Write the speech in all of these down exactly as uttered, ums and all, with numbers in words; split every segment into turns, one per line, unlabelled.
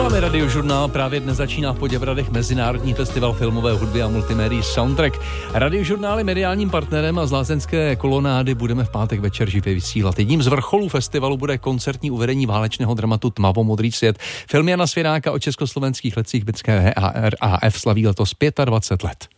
Máme Radiožurnál, právě dnes začíná v Poděbradech Mezinárodní festival filmové hudby a multimédií Soundtrack. Radiožurnál je mediálním partnerem a z lázeňské kolonády budeme v pátek večer živě vysílat. Jedním z vrcholů festivalu bude koncertní uvedení válečného dramatu Tmavomodrý svět. Film Jana Svěráka o československých letcích britské H A R A F slaví letos dvacet pět let.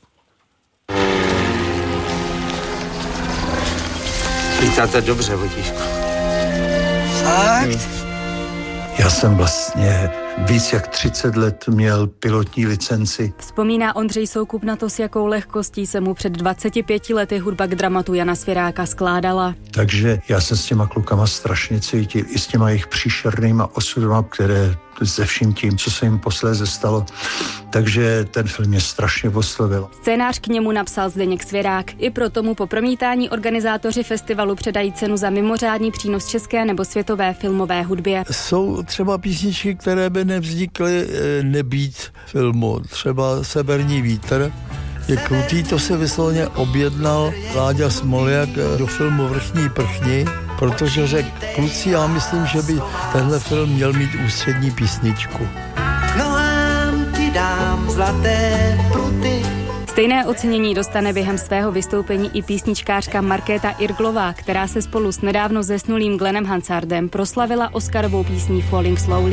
Lítáte dobře, Votíšku.
Fakt?
Hmm.
Já jsem vlastně víc jak třicet let měl pilotní licenci.
Vzpomíná Ondřej Soukup na to, s jakou lehkostí se mu před dvaceti pěti lety hudba k dramatu Jana Svěráka skládala.
Takže já jsem s těma klukama strašně cítil, i s těma jejich příšernýma osudama, které se vším tím, co se jim posléze stalo. Takže ten film mě strašně oslovil.
Scénář k němu napsal Zdeněk Svěrák. I proto mu po promítání organizátoři festivalu předají cenu za mimořádný přínos české nebo světové filmové hudbě.
Jsou třeba písničky, které by nevznikly nebýt filmu. Třeba Severní vítr je krutý, to se vysloveně objednal Láďa Smoljak do filmu Vrchní prchni, protože řekl, kluci, já myslím, že by tenhle film měl mít ústřední písničku.
Nohám ti dám zlaté pruty.
Stejné ocenění dostane během svého vystoupení i písničkářka Markéta Irglová, která se spolu s nedávno zesnulým Glennem Hansardem proslavila Oscarovou písní Falling Slowly.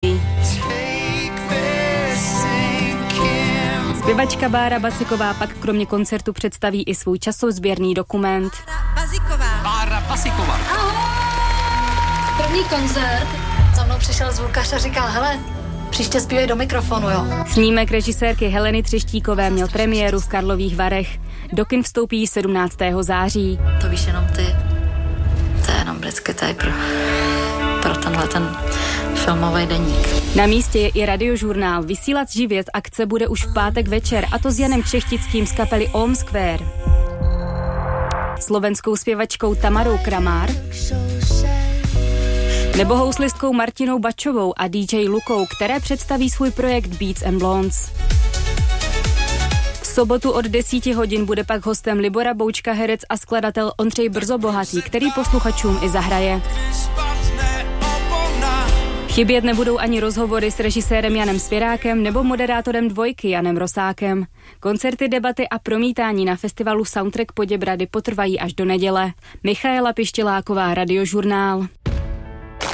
Zpěvačka Bára Basiková pak kromě koncertu představí i svůj časozběrný dokument.
Bára Basiková.
První koncert, za mnou přišel zvukař a říkal, hele, příště zpívej do mikrofonu, jo.
Snímek režisérky Heleny Třeštíkové měl premiéru v Karlových Varech. Do kin vstoupí sedmnáctého září.
To víš jenom ty. To je jenom britský tady pro, pro tenhle ten filmový deník.
Na místě je i Radiožurnál. Vysílat živě z akce bude už v pátek večer, a to s Janem Kšechtickým z kapely Ohm Square. Slovenskou zpěvačkou Tamarou Kramár nebo houslistkou Martinou Bačovou a D J Lukou, které představí svůj projekt Beats and Blondes. V sobotu od deseti hodin bude pak hostem Libora Boučka herec a skladatel Ondřej Brzobohatý, který posluchačům i zahraje. Chybět nebudou ani rozhovory s režisérem Janem Svěrákem nebo moderátorem Dvojky Janem Rosákem. Koncerty, debaty a promítání na festivalu Soundtrack Poděbrady potrvají až do neděle. Michaela Pištěláková, Radiožurnál.